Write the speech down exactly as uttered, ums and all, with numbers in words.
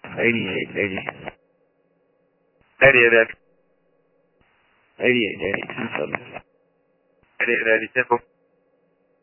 eighty-eight, eighty. eighty-eight, eighty-eight, eighty, ten seven. eighty-eight, eighty, ten four.